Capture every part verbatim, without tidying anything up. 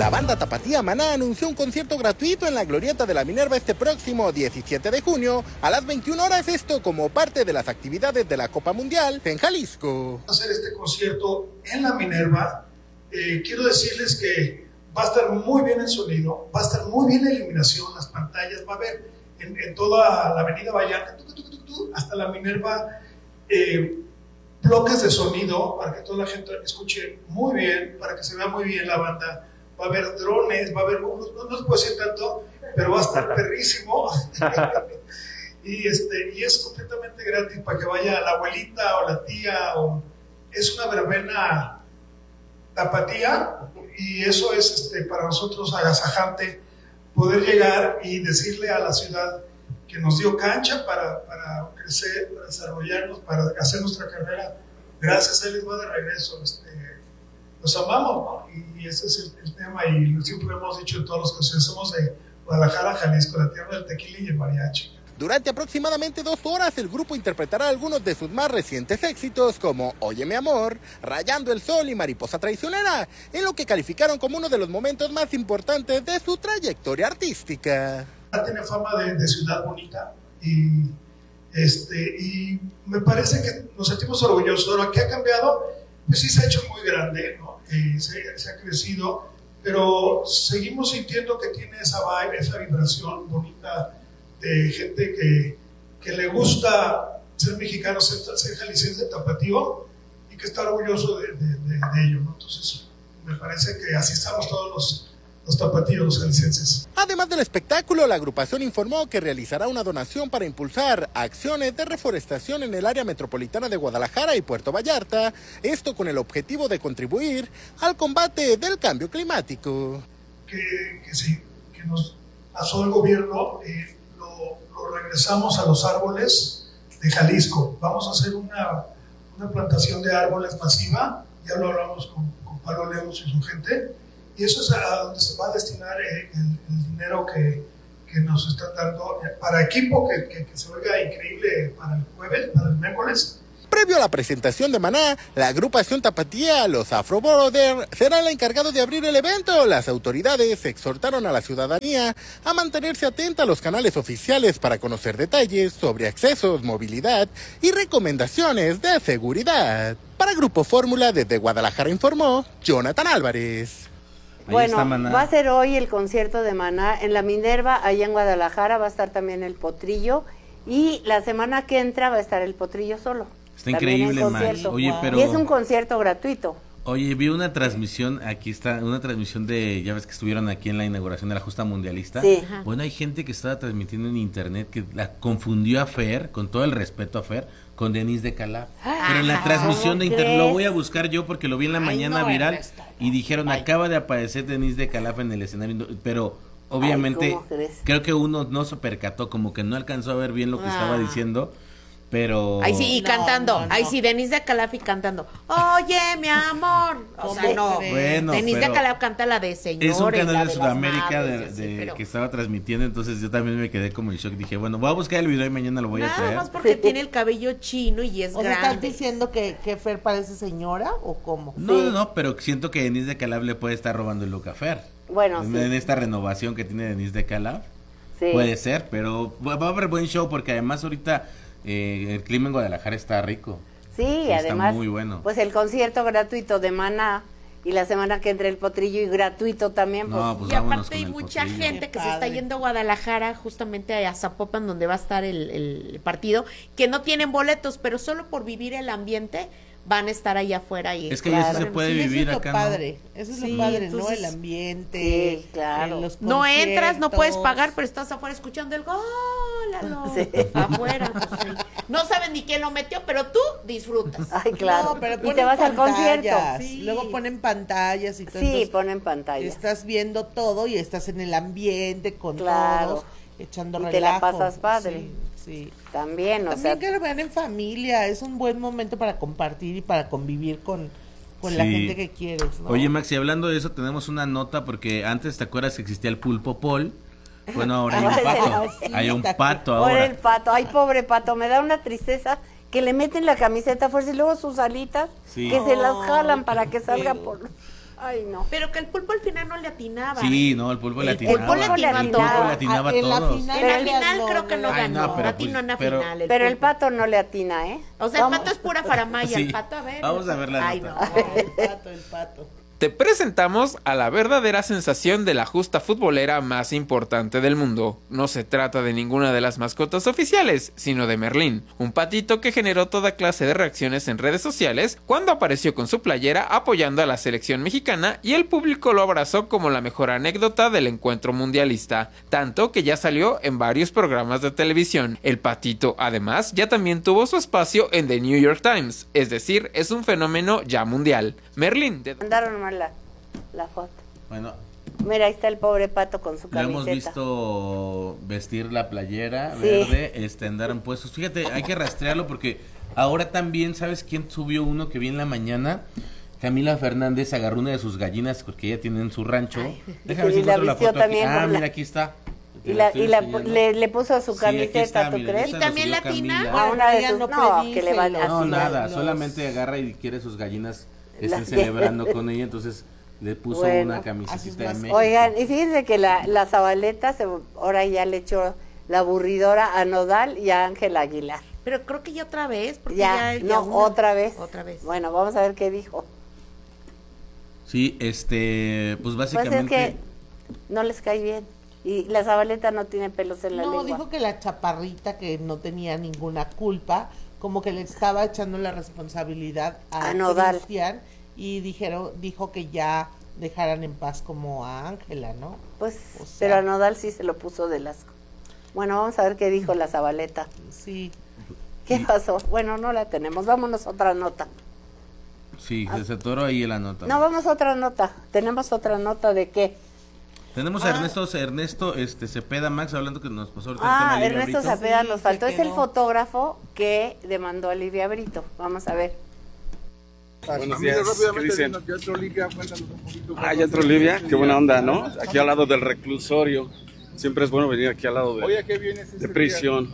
La banda tapatía Maná anunció un concierto gratuito en la Glorieta de la Minerva este próximo diecisiete de junio a las veintiuna horas, esto como parte de las actividades de la Copa Mundial en Jalisco. Hacer este concierto en la Minerva, eh, quiero decirles que va a estar muy bien el sonido, va a estar muy bien la iluminación, las pantallas, va a haber en, en toda la avenida Vallarta, tu, tu, tu, tu, hasta la Minerva, eh, bloques de sonido para que toda la gente escuche muy bien, para que se vea muy bien la banda. Va a haber drones, va a haber, no, no les puedo decir tanto, pero va a estar perrísimo. y, este, y es completamente gratis para que vaya la abuelita o la tía. O, es una verbena tapatía y eso es este, para nosotros agasajante poder llegar y decirle a la ciudad que nos dio cancha para, para crecer, para desarrollarnos, para hacer nuestra carrera. Gracias, él les va de regreso. Este, los amamos, ¿no? Y, y ese es el, el tema, y siempre hemos dicho en todos los conciertos, somos de Guadalajara, Jalisco, la tierra del tequila y el mariachi. Durante aproximadamente dos horas, el grupo interpretará algunos de sus más recientes éxitos, como Oye mi amor, Rayando el sol y Mariposa traicionera, en lo que calificaron como uno de los momentos más importantes de su trayectoria artística. Tiene fama de, de ciudad bonita, y, este, y me parece que nos sentimos orgullosos. Lo que ha cambiado, pues sí se ha hecho muy grande, ¿no? Eh, se, se ha crecido, pero seguimos sintiendo que tiene esa vibe, esa vibración bonita de gente que, que le gusta ser mexicano, ser, ser jalisciense, tapatío, y que está orgulloso de, de, de, de ello, ¿no? Entonces me parece que así estamos todos los los tapatíos, los jaliscienses. Además del espectáculo, la agrupación informó que realizará una donación para impulsar acciones de reforestación en el área metropolitana de Guadalajara y Puerto Vallarta, esto con el objetivo de contribuir al combate del cambio climático. Que, que sí, que nos pasó el gobierno, eh, lo, lo regresamos a los árboles de Jalisco. Vamos a hacer una, una plantación de árboles masiva, ya lo hablamos con, con Pablo Lemus y su gente. Y eso es a donde se va a destinar el, el dinero que, que nos están dando para equipo, que, que, que se oiga increíble para el jueves, para el miércoles. Previo a la presentación de Maná, la agrupación tapatía Los Afro Brothers será la encargada de abrir el evento. Las autoridades exhortaron a la ciudadanía a mantenerse atenta a los canales oficiales para conocer detalles sobre accesos, movilidad y recomendaciones de seguridad. Para Grupo Fórmula, desde Guadalajara informó Jonathan Álvarez. Ahí bueno, va a ser hoy el concierto de Maná en la Minerva, allá en Guadalajara, va a estar también el Potrillo, y la semana que entra va a estar el Potrillo solo. Está increíble, Max. Oye, pero... Y es un concierto gratuito. Oye, vi una transmisión, aquí está, una transmisión de, ya ves que estuvieron aquí en la inauguración de la Justa Mundialista. Sí. Bueno, hay gente que estaba transmitiendo en internet que la confundió a Fer, con todo el respeto a Fer, con Denise de Calaf. Ah, pero en la transmisión de internet, lo voy a buscar yo porque lo vi en la Ay, mañana no, viral, Ernesto. Y dijeron, Ay. acaba de aparecer Denise de Calaf en el escenario, pero obviamente Ay, creo que uno no se percató, como que no alcanzó a ver bien lo que ah. estaba diciendo. Pero... Ahí sí, y no, cantando, no, no. ahí sí, Denise de Calaf y cantando, oye, mi amor, o sea, no, bueno, Denise de Calaf canta la de Señores. Es un canal de, de Sudamérica de, así, de, pero... que estaba transmitiendo, entonces yo también me quedé como en shock, dije, bueno, voy a buscar el video y mañana lo voy Nada a traer. Nada más porque tiene el cabello chino y es o grande. sea, ¿estás diciendo que, que Fer parece señora o cómo? No, sí. no, no, pero siento que Denise de Calaf le puede estar robando el look a Fer. Bueno, en, sí. en esta renovación que tiene Denise de Calaf, sí. puede ser, pero va a haber buen show porque además ahorita... Eh, el clima en Guadalajara está rico. Sí, sí además, está muy bueno. Pues el concierto gratuito de Maná y la semana que entre el Potrillo y gratuito también. Pues. No, pues y aparte hay mucha potrillo. gente que se está yendo a Guadalajara justamente a Zapopan donde va a estar el, el partido, que no tienen boletos, pero solo por vivir el ambiente van a estar allá afuera. Y es que claro. ya se puede sí, vir eso es acá, lo padre, ¿no? Eso es sí, lo padre, entonces, ¿no? El ambiente, sí, claro. eh, los no entras, no puedes pagar, pero estás afuera escuchando el gol, sí. afuera. Pues, sí. No saben ni quién lo metió, pero tú disfrutas. Ay, claro. No, pero y te vas al concierto. Sí. Luego ponen pantallas y todo. Sí, entonces, ponen pantallas. Estás viendo todo y estás en el ambiente con claro. todos, echando y relajo. te la pasas padre. Sí. Sí. También, o También sea, que lo vean en familia, es un buen momento para compartir y para convivir con, con sí. la gente que quieres, ¿no? Oye, Maxi, hablando de eso, tenemos una nota porque antes, ¿te acuerdas que existía el pulpo Pol? Bueno, ahora hay un pato, hay un pato ahora. Ahora el pato, ay, pobre pato, me da una tristeza que le meten la camiseta a fuerza y luego sus alitas, sí. que oh, se las jalan para que salga por... Ay, no. Pero que el pulpo al final no le atinaba. Sí, no, el pulpo le El atinaba. pulpo le atinaba El todo. pulpo le atinaba a En la todos. final En la le final habló, creo que no le- Ay, ganó. no, pero atinó pues- en la pero- final. Pero el pulpo. pato no le atina, ¿eh? O sea, el Vamos. pato es pura faramaya. Sí. El pato, a ver. Vamos a ver la Ay, nota. no. El pato, el pato. Te presentamos a la verdadera sensación de la justa futbolera más importante del mundo. No se trata de ninguna de las mascotas oficiales, sino de Merlín, un patito que generó toda clase de reacciones en redes sociales cuando apareció con su playera apoyando a la selección mexicana y el público lo abrazó como la mejor anécdota del encuentro mundialista, tanto que ya salió en varios programas de televisión. El patito, además, ya también tuvo su espacio en The New York Times, es decir, es un fenómeno ya mundial. Merlín, de... Mandaron mal la, la foto. Bueno, Mira, ahí está el pobre pato con su lo camiseta. hemos visto vestir la playera Sí. verde, este, andar en puestos. Fíjate, hay que rastrearlo porque ahora también, ¿sabes quién subió uno que vi en la mañana? Camila Fernández agarró una de sus gallinas porque ella tiene en su rancho. Ay, Déjame ver y si la encuentro la vistió foto aquí. también Ah, con la- mira, aquí está. Y, la, estoy y la, enseñando. le, le puso a su Sí, aquí camiseta, está, ¿tú miren, crees? esa ¿Y lo también subió latina? Camila. A una de Ella sus, no no, predice que le van los- así. No, nada, los- solamente agarra y quiere sus gallinas estén Las- celebrando con ella, entonces le puso Bueno, una así camiseta es de más- México. Oigan, y fíjense que la, la Zabaleta se, ahora ya le echó la aburridora a Nodal y a Ángel Aguilar. Pero creo que ya otra vez. Porque Ya, ya, no, una- otra vez. Otra vez. Bueno, vamos a ver qué dijo. Sí, este, pues Pues básicamente... es que no les cae bien. Y la Zabaleta no tiene pelos en la No, lengua. dijo que la chaparrita, que no tenía ninguna culpa, como que le estaba echando la responsabilidad a, A Nodal. Cristian, y dijeron, dijo que ya dejaran en paz como a Ángela, ¿no? Pues, O sea- pero a Nodal sí se lo puso de las... Bueno, vamos a ver qué dijo la Zabaleta. Sí. ¿Qué pasó? Bueno, no la tenemos. Vámonos a otra nota. Sí, se atoró ahí la nota. No, vamos a otra nota. Tenemos otra nota de qué. Tenemos a Ernesto, Ernesto este, Cepeda, Max, hablando que nos pasó ahorita el Ah, tema de Livia Ernesto Brito. Cepeda Sí, nos se faltó. Es el quedó. fotógrafo que demandó a Livia Brito. Vamos a ver. Buenos días, ¿qué dicen? Ah, ya entró Livia, qué buena onda, ¿no? Aquí al lado del reclusorio. Siempre es bueno venir aquí al lado de, de prisión.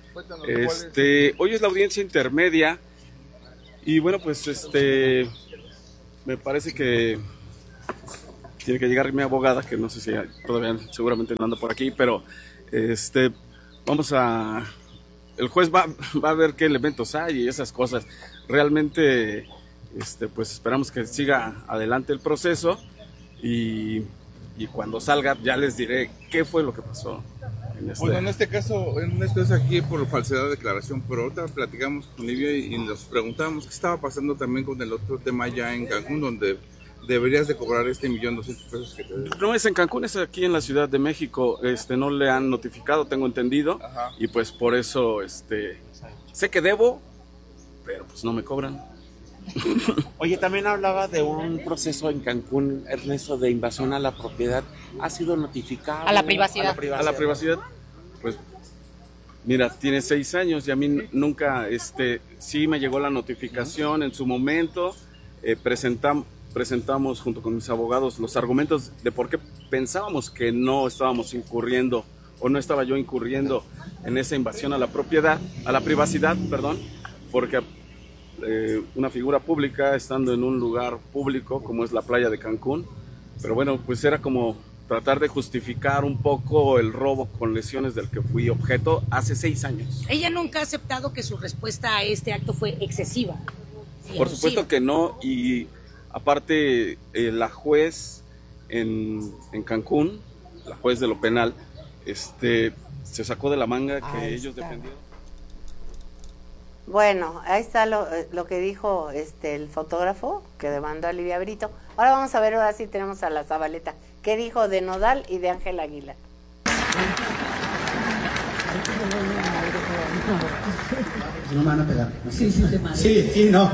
Este, hoy es la audiencia intermedia y bueno, pues este, me parece que tiene que llegar mi abogada, que no sé si todavía seguramente no anda por aquí, pero este, vamos a, el juez va, va a ver qué elementos hay y esas cosas. Realmente, este, pues esperamos que siga adelante el proceso y, y cuando salga ya les diré qué fue lo que pasó. En este... Bueno, en este caso, en esto es aquí por falsedad de declaración, pero ahorita platicamos con Livia y, y nos preguntamos qué estaba pasando también con el otro tema ya en Cancún, donde deberías de cobrar este millón doscientos pesos que te debo. No es en Cancún, es aquí en la Ciudad de México. Este, no le han notificado, tengo entendido. Ajá. Y pues por eso, este, sé que debo, pero pues no me cobran. Oye, también hablaba de un proceso en Cancún, Ernesto, de invasión a la propiedad. ¿Ha sido notificado? A la privacidad. A la privacidad. A la privacidad, pues, mira, tiene seis años y a mí nunca, este, sí me llegó la notificación en su momento. Eh, presentam, presentamos junto con mis abogados los argumentos de por qué pensábamos que no estábamos incurriendo o no estaba yo incurriendo en esa invasión a la propiedad, a la privacidad, perdón, porque eh, una figura pública estando en un lugar público como es la playa de Cancún, pero bueno, pues era como tratar de justificar un poco el robo con lesiones del que fui objeto hace seis años. Ella nunca ha aceptado que su respuesta a este acto fue excesiva. Sí, Por abusiva. supuesto que no, y aparte eh, la juez en, en Cancún, la juez de lo penal, este, se sacó de la manga que Ahí ellos está. defendieron. Bueno, ahí está lo, lo que dijo este el fotógrafo que demandó a Livia Brito. Ahora vamos a ver, ahora sí tenemos a la Zabaleta. ¿Qué dijo de Nodal y de Ángel Aguilar? No me van a pegar. Sí, sí, te mando. Sí, sí, no.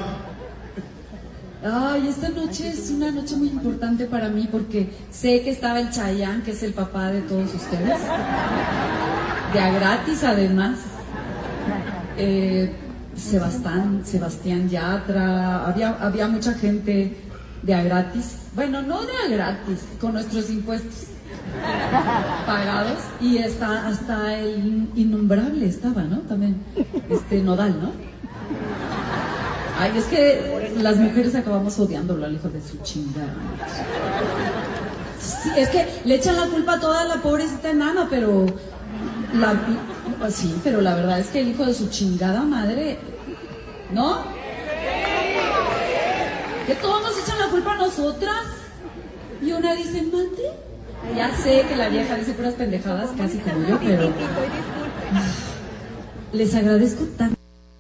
Ay, esta noche es una noche muy importante para mí porque sé que estaba el Chayán, que es el papá de todos ustedes. De a gratis, además. Eh, Sebastián, Sebastián Yatra, había, había mucha gente de a gratis. Bueno, no de a gratis, con nuestros impuestos pagados. Y está hasta el innombrable estaba, ¿no? También, este, Nodal, ¿no? Ay, es que las mujeres acabamos odiándolo al hijo de su chingada. Sí, es que le echan la culpa a toda la pobrecita enana, pero la, sí, pero la verdad es que el hijo de su chingada madre, ¿no? Que todos nos echan la culpa a nosotras. Y una dice, mate. Ya sé que la vieja dice puras pendejadas, casi como yo, pero les agradezco tanto.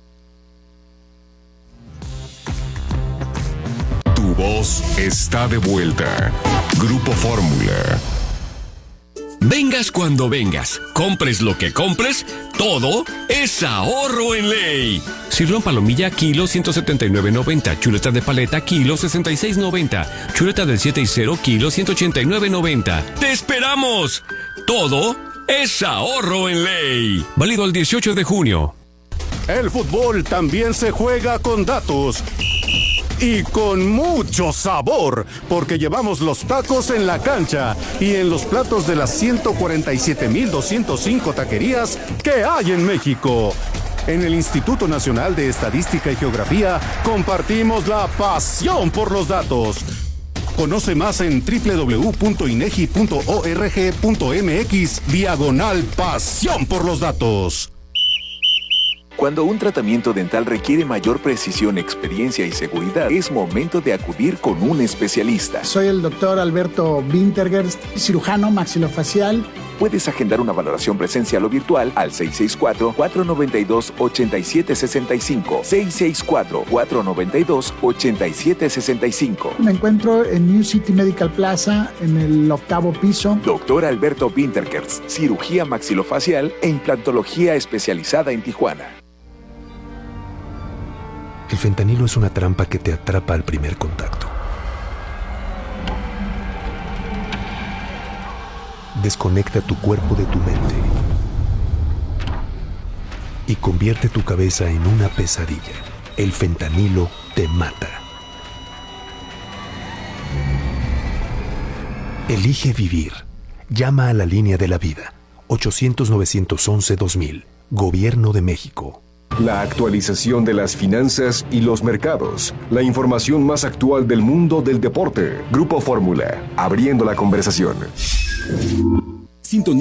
Tu voz está de vuelta. Grupo Fórmula. Vengas cuando vengas, compres lo que compres, todo es ahorro en ley. Sirloin palomilla, kilo ciento setenta y nueve noventa. Chuleta de paleta, kilo sesenta y seis noventa. Chuleta del siete y cero, kilo ciento ochenta y nueve noventa. ¡Te esperamos! Todo es ahorro en ley. Válido el dieciocho de junio. El fútbol también se juega con datos. Y con mucho sabor, porque llevamos los tacos en la cancha y en los platos de las ciento cuarenta y siete mil doscientos cinco taquerías que hay en México. En el Instituto Nacional de Estadística y Geografía compartimos la pasión por los datos. Conoce más en doble u doble u doble u punto inegi punto org punto mx diagonal pasión por los datos. Cuando un tratamiento dental requiere mayor precisión, experiencia y seguridad, es momento de acudir con un especialista. Soy el doctor Alberto Winterger, cirujano maxilofacial. Puedes agendar una valoración presencial o virtual al seis seis cuatro, cuatro nueve dos, ocho siete seis cinco, seis seis cuatro, cuatro nueve dos, ocho siete seis cinco. Me encuentro en New City Medical Plaza, en el octavo piso. Doctor Alberto Winterger, cirugía maxilofacial e implantología especializada en Tijuana. El fentanilo es una trampa que te atrapa al primer contacto. Desconecta tu cuerpo de tu mente y convierte tu cabeza en una pesadilla. El fentanilo te mata. Elige vivir. Llama a la línea de la vida. ochocientos, novecientos once, dos mil. Gobierno de México. La actualización de las finanzas y los mercados. La información más actual del mundo del deporte. Grupo Fórmula. Abriendo la conversación. Sintonía.